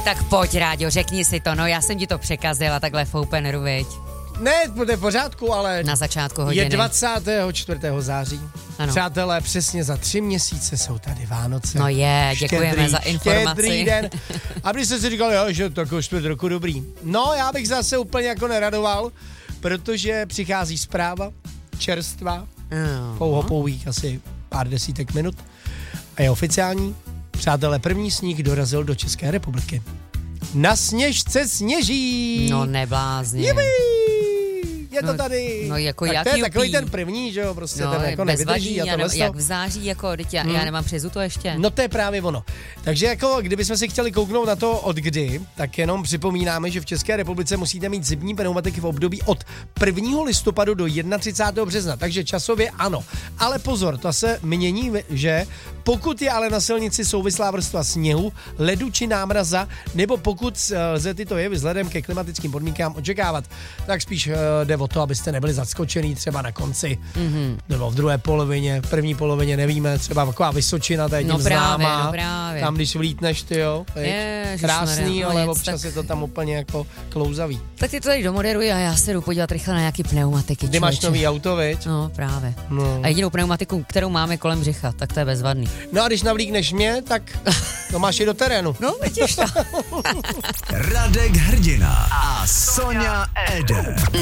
Tak pojď, Ráďo, řekni si to, no já jsem ti to překazila takhle v openeru, viď? Ne, to je v pořádku, ale Na začátku hodiny. je 24. září. Ano. Přátelé, přesně za 3 měsíce jsou tady Vánoce. No děkujeme za informaci. Štědrý den. A když jste si říkali, jo, že tak už roku dobrý. No, já bych zase úplně jako neradoval, protože přichází zpráva čerstvá, pouhých asi pár desítek minut a je oficiální. Přátelé, první sníh dorazil do České republiky. Na Sněžce sněží. No neblázně. Jibi! Je to tady. No jako tak jak to je jupí. takový ten první, že jo, prostě No, ten jako nevydrží a tohle. jak v září, jako, teď já nemám přezu to ještě. No to je právě ono. Takže jako, kdybychom si chtěli kouknout na to od kdy, tak jenom připomínáme, že v České republice musíte mít zimní pneumatiky v období od 1. listopadu do 31. března, takže časově ano. Ale pozor, to se mění, že pokud je ale na silnici souvislá vrstva sněhu, ledu či námraza, nebo pokud lze tyto jevy vzhledem ke klimatickým podmínkám očekávat, tak spíš jde o to, abyste nebyli zaskočený třeba na konci, nebo v druhé polovině, v první polovině nevíme, třeba taková Vysočina, to je tím známá. Právě. Tam, když vlítneš, ty jo, krásný, ale občas je to tam úplně jako klouzavý. Tak ty to tady domoderuj a já se jdu podívat rychle na nějaký pneumatiky. Ty máš nový auto, viď? No, právě. No. A jedinou pneumatiku, kterou máme kolem břicha, tak to je bezvadný. No a když navlíkneš mě, tak to máš i do terénu. No, vidíš to. Radek Hrdina a Sonja Eder.